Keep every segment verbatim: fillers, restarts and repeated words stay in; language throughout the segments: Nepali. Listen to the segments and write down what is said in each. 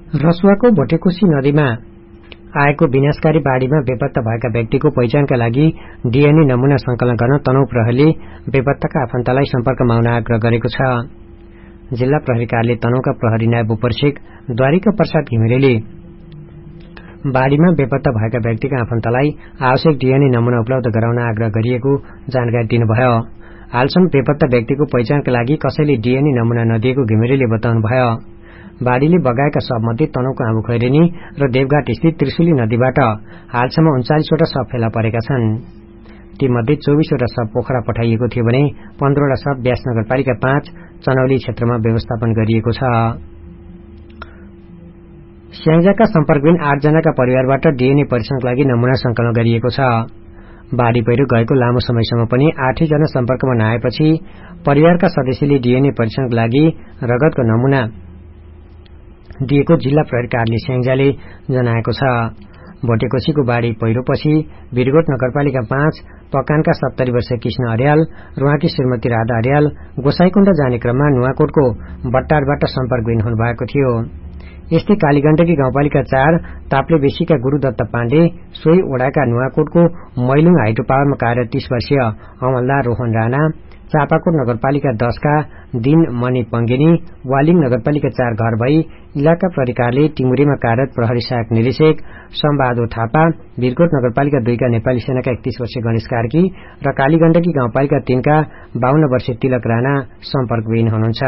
रसुवाको भोटेकोशी नदीमा आएको विनाशकारी बाढ़ीमा बेपत्ता भएका व्यक्तिको पहिचानका लागि डीएनए नमूना संकलन गर्न तनहुँ प्रहरीले बेपत्ताका आफन्तलाई सम्पर्कमा आउन आग्रह गरेको छ। जिल्ला प्रहरी कार्यालय तनहुँका प्रहरी नायब उपरीक्षक द्वारिका प्रसाद घिमिरेले बाढ़ीमा बेपत्ता भएका व्यक्तिका आफन्तलाई आवश्यक डीएनए नमूना उपलब्ध गराउन आग्रह गरिएको जानकारी दिनुभयो। हालसम्म बेपत्ता व्यक्तिको पहिचानका लागि कसैले डीएनए नमूना नदिएको घिमिरेले बताउनुभयो। बाढ़ीले बगाएका शवमध्ये तनहुँको आँबु खैरेनी र देवघाट स्थित त्रिशुली नदीबाट हालसम्म उन्चालीसवटा शव फेला परेका छन्। तीमध्ये चौबीसवटा शव पोखरा पठाइएको थियो भने पन्ध्रवटा शव व्यास नगरपालिका पाँच चनौली क्षेत्रमा व्यवस्थापन गरिएको छ। स्याङ्जाका सम्पर्कविहीन आठ जनाका परिवारबाट डीएनए परीक्षणका लागि नमूना संकलन गरिएको छ। बाढ़ी पहिरो गएको लामो समयसम्म पनि आठै जना सम्पर्कमा नआएपछि परिवारका सदस्यले डीएनए परीक्षणका लागि रगतको नमूना दिएको जिल्ला प्रहरी कार्यालय स्याङ्जाले जनाएको छ। भोटेकोशीको बाढ़ी पहिरोपछि वीरगोठ नगरपालिका पाँच पकानका सत्तरी वर्षीय कृष्ण अर्याल र उहाँकी श्रीमती राधा अर्याल गोसाईकुण्ड जाने क्रममा नुवाकोटको बट्टारबाट सम्पर्कविहीन हुनुभएको थियो। यस्तै कालीगण्डकी गाउँपालिका चार ताप्ले बेसीका गुरूदत्त पाण्डे सोही ओडाका नुवाकोटको मैलुङ हाइड्रो पावरमा कार्यरत तीस वर्षीय अमलदार रोहन राणा, चापाकोट नगरपालिका दशका दिन मणि पंगेनी, वालिङ नगरपालिका चार घर भई इलाका प्रहरी कार्यालय टिमुरेमा कार्यरत प्रहरी सहायक निरीक्षक सम्बहादुर थापा, वीरकोट नगरपालिका दुईका नेपाली सेनाका एकतीस वर्षीय गणेश कार्की र कालीगण्डकी गाउँपालिका तीनका बाहन्न वर्षीय तिलक राणा सम्पर्कविहीन हुनुहुन्छ।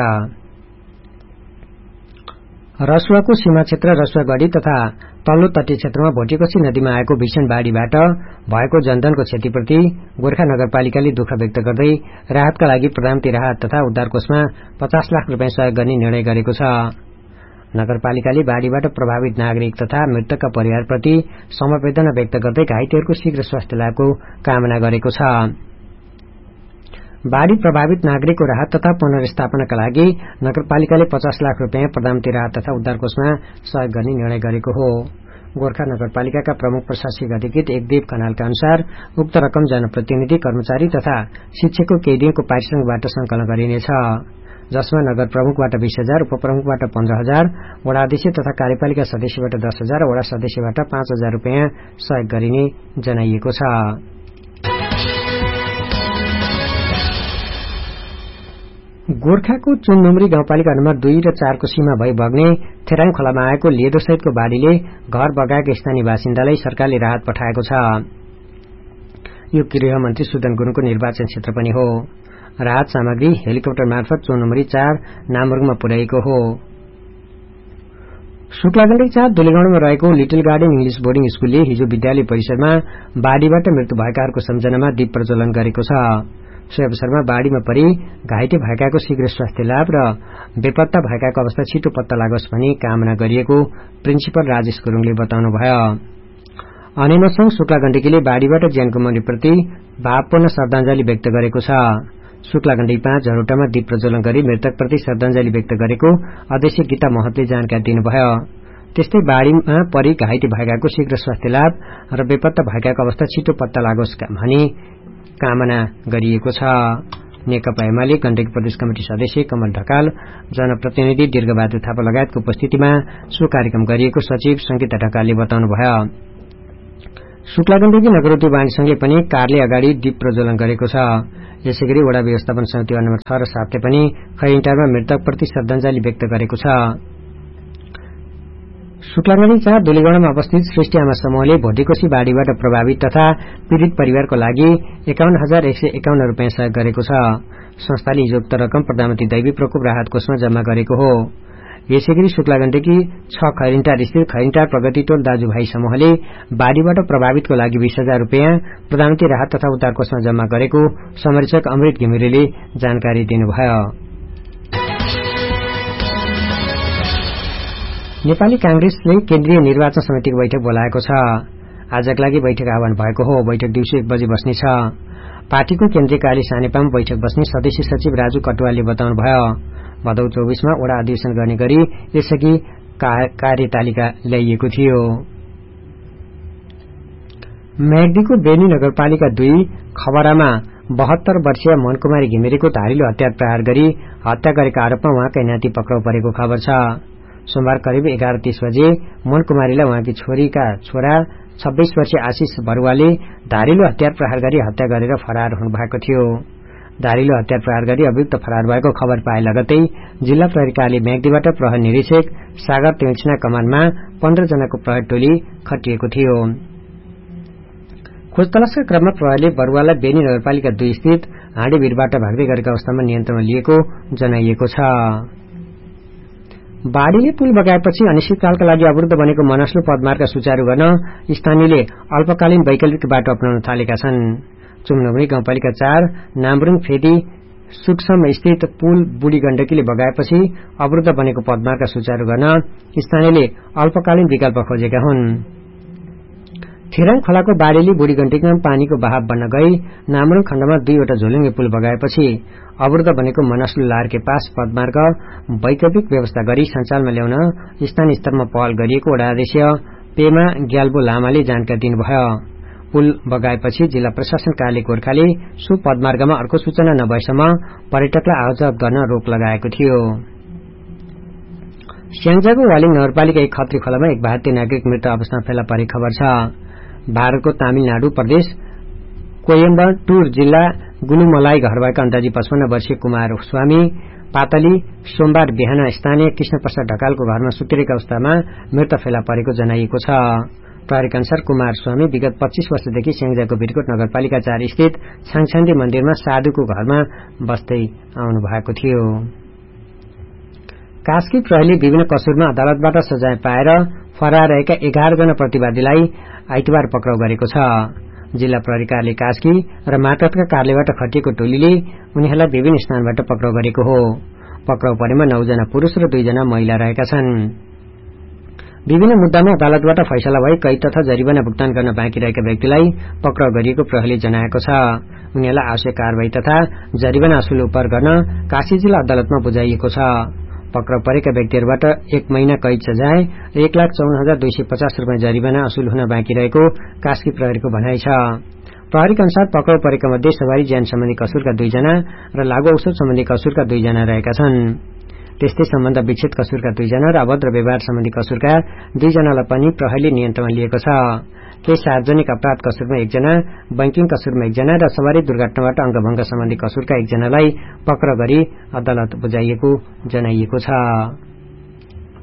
रसुवाको सीमा क्षेत्र रसुवागढ़ी तथा तल्लो तटीय क्षेत्रमा भोटेकोशी नदीमा आएको भीषण बाढ़ीबाट भएको जनधनको क्षतिप्रति गोर्खा नगरपालिकाले दुःख व्यक्त गर्दै राहतका लागि प्रधानमन्त्री राहत तथा उद्धार कोषमा पचास लाख रूपियाँ सहयोग गर्ने निर्णय गरेको छ। नगरपालिकाले बाढ़ीबाट प्रभावित नागरिक तथा मृतकका परिवारप्रति समवेदना व्यक्त गर्दै घाइतेहरूको शीघ्र स्वास्थ्य लाभको कामना गरेको छ। बाढ़ी प्रभावित नागरिकको राहत तथा पुनर्स्थापनाका लागि नगरपालिकाले पचास लाख रूपियाँ प्रधानमन्त्री राहत तथा उद्धार कोषमा सहयोग गर्ने निर्णय गरेको हो। गोर्खा नगरपालिकाका प्रमुख प्रशासनिक अधिकृत एकदेव कनालका अनुसार उक्त रकम जनप्रतिनिधि, कर्मचारी तथा शिक्षकको केही दिनको पारिश्रमिकबाट संकलन गरिनेछ, जसमा नगर प्रमुखबाट बीस हजार, उपप्रमुखबाट पन्ध्र हजार, वडा अध्यक्ष तथा कार्यपालिका सदस्यबाट दस हजार, वडा सदस्यबाट पाँच हजार रूपियाँ सहयोग गरिने जनाइएको छ। गोर्खाको चुनडुमरी गाउँपालिका नम्बर दुई र चारको सीमा भई बग्ने थेराङ खोलामा आएको लेदो सहितको बाढ़ीले घर बगाएका स्थानीय बासिन्दालाई सरकारले राहत पठाएको छ। यो गृहमन्त्री सुदन गुरूङको निर्वाचन क्षेत्र पनि हो। राहत सामग्री हेलिकप्टर मार्फत चुनडुमरी चार नामरुङमा पुर्याइएको हो। शुक्लागण्डकी चार दुलेगौंडामा रहेको लिटल गार्डन इंग्लिश बोर्डिङ स्कूलले हिजो विद्यालय परिसरमा बाढ़ीबाट मृत्यु भएकाहरूको सम्झनामा दीप प्रज्वलन गरेको छ। सो अवसरमा बाढ़ीमा परि घाइते भएकाको शीघ्र स्वास्थ्य लाभ र बेपत्ता भएकाको अवस्था छिटो पत्ता लागोस् भनी कामना गरिएको प्रिन्सिपल राजेश गुरूङले बताउनुभयो। अनेमसंघ शुक्लागण्डकीले बाढ़ीबाट ज्यान गुमाउनेप्रति भावपूर्ण श्रद्धांजलि व्यक्त गरेको छ। शुक्लागण्डकी पाँच झरोटामा दीप प्रज्वलन गरी मृतकप्रति श्रद्धांजलि व्यक्त गरेको अध्यक्ष गीता महतले जानकारी दिनुभयो। त्यस्तै बाढ़ीमा परि घाइते भएकाको शीघ्र स्वास्थ्य लाभ र बेपत्ता भएकाको अवस्था छिटो पत्ता लागोस् भनी कामना गरिएको छ। नेकपा एमाले गण्डकी प्रदेश कमिटी सदस्य कमल ढकाल, जनप्रतिनिधि दीर्घबहादुर थापा लगायतको उपस्थितिमा सो कार्यक्रम गरिएको सचिव संगीता ढकालले बताउनुभयो। शुक्लागण्डकी नगर उद्योग वाणिज्य संघले पनि कार्यालय अगाडि दीप प्रज्वलन गरेको छ। यसैगरी वडा व्यवस्थापन समिति नम्बर छ र सातले पनि खैरिन्टारमा मृतकप्रति श्रद्धांजलि व्यक्त गरेको छ। शुक्लागण्डी चार दुलेगौंडामा अवस्थित सृष्टि आमा समूहले भोटेकोशी बाढ़ीबाट प्रभावित तथा पीड़ित परिवारको लागि एकाउन्न हजार एक सय एकाउन्न रूपियाँ सहयोग गरेको छ। संस्थाले हिजो उक्त रकम प्रधानमन्त्री दैवी प्रकोप राहत कोषमा जम्मा गरेको हो। यसैगरी शुक्लागण्डकी छ खैरिन्टार स्थित खैरिन्टार प्रगति टोल दाजुभाइ समूहले बाढ़ीबाट प्रभावितको लागि बीस हजार रूपियाँ प्रधानमन्त्री राहत तथा उद्धार कोषमा जम्मा गरेको समरीक्षक अमृत घिमिरेले जानकारी दिनुभयो। नेपाली कांग्रेसले केन्द्रीय निर्वाचन समितिको बैठक बोलाएको छ। आजका लागि बैठक आह्वान भएको हो। बैठक दिउँसो एक बजे बस्नेछ। पार्टीको केन्द्रीय कार्यालय सानेपामा बैठक बस्ने सदस्य सचिव राजु कटुवालले बताउनुभयो। भदौ चौबीसमा वडा अधिवेशन गर्ने गरी यसअघि कार्यतालिका ल्याइएको थियो। म्याग्दीको बेनी नगरपालिका दुई खबरामा बहत्तर वर्षीय मनकुमारी घिमिरेको धारिलो हतियार प्रहार गरी हत्या गरेका आरोपमा उहाँकै नाति पक्राउ परेको खबर छ। सोमबार करिब एघार तीस बजे मन कुमारीलाई उहाँकी छोरीका छोरा छब्बीस वर्षीय आशिष बरुवाले धारिलो हतियार प्रहार गरी हत्या गरेर फरार हुनुभएको थियो। धारिलो हतियार प्रहार गरी अभियुक्त फरार भएको खबर पाए लगतै जिल्ला प्रहरी कार्यालय म्याग्दीबाट प्रहरी निरीक्षक सागर तिमक्षना कमानमा पन्ध्र जनाको प्रहरी टोली खटिएको थियो। खोजतलासका क्रममा प्रहरीले बरुवालाई बेनी नगरपालिका दुई स्थित हाँडेभिरबाट भाग्दै गरेको अवस्थामा नियन्त्रणमा लिएको जनाइएको छ। बाढ़ीले पुल बगाएपछि अनिश्चितकालका लागि अवरुद्ध बनेको मनस्लु पदमार्ग सुचारू गर्न स्थानीयले अल्पकालीन वैकल्पिक बाटो अपनाउन थालेका छन्। चुम्नुमुनी गाउँपालिका चार नाम्रुङ फेदी सुक्सम स्थित पुल बुढी गण्डकीले बगाएपछि अवरुद्ध बनेको पदमार्ग सुचारू गर्न स्थानीयले अल्पकालीन विकल्प खोजेका हुन्। थिराङ खोलाको बाढ़ीले बुढी गण्डकीमा पानीको बहाव बन्न गई नाम्रुङ खण्डमा दुईवटा झोलुङ्गे पुल बगाएपछि अवरुद्ध बनेको मनस्लु लारके पास पदमार्ग वैकल्पिक व्यवस्था गरी सञ्चालनमा ल्याउन स्थानीय स्तरमा पहल गरिएको वडा अध्यक्ष पेमा ग्याल्बो लामाले जानकारी दिनुभयो। पुल बगाएपछि जिल्ला प्रशासन कार्यालय गोर्खाले सो पदमार्गमा अर्को सूचना नभएसम्म पर्यटकलाई आवाजावत गर्न रोक लगाएको थियो। स्याङ्जाको वालिङ नगरपालिका एक खत्री खोलामा एक भारतीय नागरिक मृत अवस्थामा फेला परे खबर छ। भारतको तमिलनाडु प्रदेश कोयम्बटूर जिल्ला गुनुमलाई घर भएका अन्दाजी पचपन्न वर्षीय कुमार स्वामी पातली सोमबार बिहान स्थानीय कृष्ण प्रसाद ढकालको घरमा सुतिरहेको अवस्थामा मृत फेला परेको जनाइएको छ। प्रहरीका अनुसार कुमार स्वामी विगत पच्चीस वर्षदेखि स्याङ्जाको भिरकोट नगरपालिका चार स्थित छाङछान्दी मन्दिरमा साधुको घरमा बस्दै आउनु भएको थियो। कास्की प्रहरीले विभिन्न कसुरमा अदालतबाट सजाय पाएर फरार रहेका एघार जना प्रतिवादीलाई आइतबार पक्राउ गरेको छ। जिल्ला प्रहरी कार्यालय कास्की र मातहतका कार्यालयबाट खटिएको टोलीले उनीहरूलाई विभिन्न स्थानबाट पक्राउ गरेको हो। पक्राउ परेमा नौजना पुरूष र दुईजना महिला रहेका छन्। विभिन्न मुद्दामा अदालतबाट फैसला भई कैद तथा जरिवाना भुक्तान गर्न बाँकी रहेका व्यक्तिलाई पक्राउ गरिएको प्रहरीले जनाएको छ। उनीहरूलाई आवश्यक कारवाही तथा जरिवाना असुल उपर गर्न काशी जिल्ला अदालतमा बुझाइएको छ। पक्राउ परेका व्यक्तिहरूबाट एक महिना कैद सजाय र एक लाख चौन हजार दुई सय पचास रूपियाँ जरिवाना असुल हुन बाँकी रहेको कास्की प्रहरीको भनाइ छ। प्रहरीका अनुसार पक्राउ परेका मध्ये सवारी ज्यान सम्बन्धी कसुरका दुईजना र लागू औषध सम्बन्धी कसुरका दुईजना रहेका छन्। त्यस्तै सम्बन्ध विच्छेद कसुरका दुईजना र अभद्र व्यवहार सम्बन्धी कसुरका दुईजनालाई पनि प्रहरीले नियन्त्रणमा लिएको छ। केही सार्वजनिक अपराध कसुरमा एकजना, बैंकिङ कसुरमा एकजना र सवारी दुर्घटनाबाट अंगभंग सम्बन्धी कसुरका एकजनालाई पक्राउ गरी अदालत बुझाइएको जनाइएको छ।